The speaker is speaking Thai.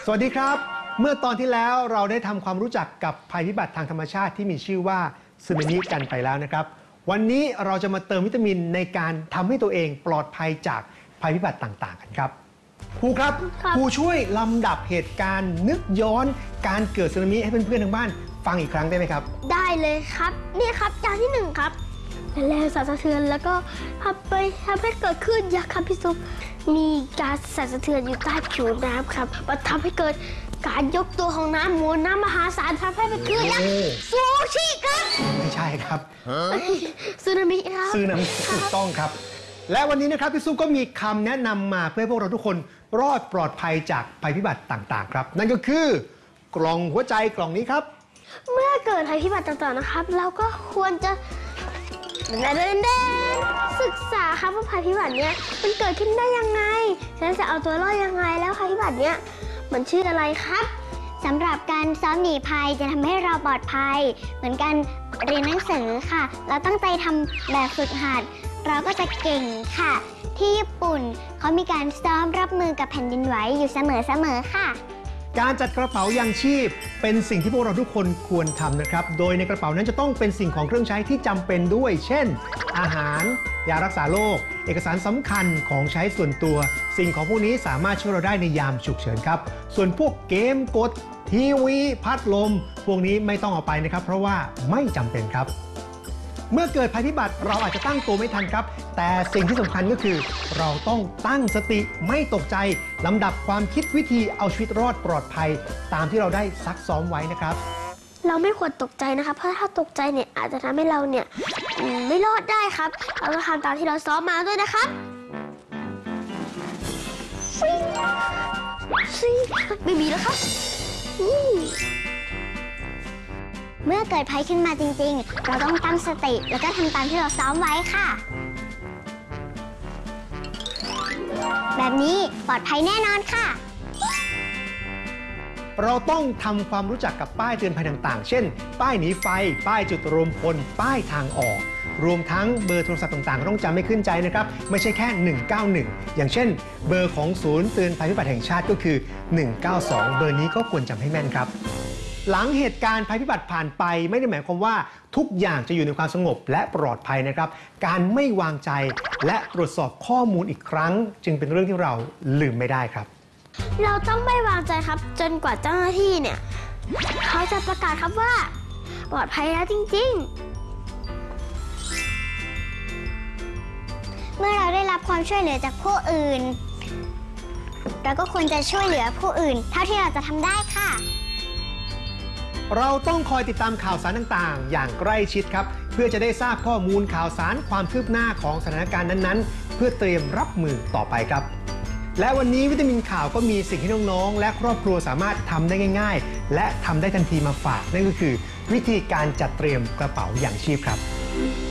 สวัสดีครับเมื่อตอนที่แล้วเราได้ทำความรู้จักกับภัยพิบัติทางธรรมชาติที่มีชื่อว่าสึนามิกันไปแล้วนะครับวันนี้เราจะมาเติมวิตามินในการทำให้ตัวเองปลอดภัยจากภัยพิบัติต่างๆกันครับครูครับครูช่วยลำดับเหตุการณ์นึกย้อนการเกิดสึนามิให้เพื่อนๆทางบ้านฟังอีกครั้งได้ไหมครับได้เลยครับนี่ครับอย่างที่1ครับแรงสั่นสะเทือนแล้วก็ทำให้เกิดคลื่นยักษ์ครับพี่ซุปมีการสั่นสะเทือนอยู่ใต้ผิวน้ำครับมันทำให้เกิดการยกตัวของน้ำมวลน้ำมหาศาลทำให้เป็นคลื่นยักษ์ซูชิครับไม่ใช่ครับสึนามิครับสึนามิถูกต้องครับและวันนี้นะครับพี่ซุปก็มีคำแนะนำมาเพื่อให้พวกเราทุกคนรอดปลอดภัยจากภัยพิบัติต่างๆครับนั่นก็คือกล่องหัวใจกล่องนี้ครับเมื่อเกิดภัยพิบัติต่างๆนะครับเราก็ควรจะศึกษาครับว่าภัยพิบัติเนี้ยมันเกิดขึ้นได้ยังไงฉันจะเอาตัวรอดยังไงแล้วภัยพิบัติเนี้ยมันชื่ออะไรครับสำหรับการซ้อมหนีภัยจะทำให้เราปลอดภัยเหมือนการเรียนหนังสือค่ะเราตั้งใจทำแบบฝึกหัดเราก็จะเก่งค่ะที่ญี่ปุ่นเขามีการซ้อมรับมือกับแผ่นดินไหวอยู่เสมอค่ะการจัดกระเป๋ายังชีพเป็นสิ่งที่พวกเราทุกคนควรทำนะครับโดยในกระเป๋านั้นจะต้องเป็นสิ่งของเครื่องใช้ที่จำเป็นด้วยเช่นอาหารยารักษาโรคเอกสารสำคัญของใช้ส่วนตัวสิ่งของพวกนี้สามารถช่วยเราได้ในยามฉุกเฉินครับส่วนพวกเกมกดทีวีพัดลมพวกนี้ไม่ต้องเอาไปนะครับเพราะว่าไม่จำเป็นครับเมื่อเกิดภัยพิบัติเราอาจจะตั้งตัวไม่ทันครับแต่สิ่งที่สำคัญก็คือเราต้องตั้งสติไม่ตกใจลำดับความคิดวิธีเอาชีวิตรอดปลอดภัยตามที่เราได้ซักซ้อมไว้นะครับเราไม่ควรตกใจนะครับเพราะถ้าตกใจเนี่ยอาจจะทำให้เราเนี่ยไม่รอดได้ครับเราต้องทำตามที่เราซ้อมมาด้วยนะครับไม่มีแล้วครับเมื่อเกิดภัยขึ้นมาจริงๆเราต้องตั้งสติแล้วก็ทำตามที่เราซ้อมไว้ค่ะแบบนี้ปลอดภัยแน่นอนค่ะเราต้องทำความรู้จักกับป้ายเตือนภัยต่างๆเช่นป้ายหนีไฟป้ายจุดรวมพลป้ายทางออกรวมทั้งเบอร์โทรศัพท์ต่างๆต้องจำให้ขึ้นใจนะครับไม่ใช่แค่191อย่างเช่นเบอร์ของศูนย์เตือนภัยพิบัติแห่งชาติก็คือ192เบอร์นี้ก็ควรจำให้แม่นครับหลังเหตุการณ์ภัยพิบัติผ่านไปไม่ได้หมายความว่าทุกอย่างจะอยู่ในความสงบและปลอดภัยนะครับการไม่วางใจและตรวจสอบข้อมูลอีกครั้งจึงเป็นเรื่องที่เราลืมไม่ได้ครับเราต้องไม่วางใจครับจนกว่าเจ้าหน้าที่เนี่ยเขาจะประกาศครับว่าปลอดภัยแล้วจริงๆเมื่อเราได้รับความช่วยเหลือจากผู้อื่นเราก็ควรจะช่วยเหลือผู้อื่นเท่าที่เราจะทำได้ค่ะเราต้องคอยติดตามข่าวสารต่างๆอย่างใกล้ชิดครับเพื่อจะได้ทราบข้อมูลข่าวสารความคืบหน้าของสถานการณ์นั้นๆเพื่อเตรียมรับมือต่อไปครับและวันนี้วิตามินข่าวก็มีสิ่งที่น้องๆและครอบครัวสามารถทำได้ง่ายๆและทำได้ทันทีมาฝากนั่นก็คือวิธีการจัดเตรียมกระเป๋าอย่างชีพครับ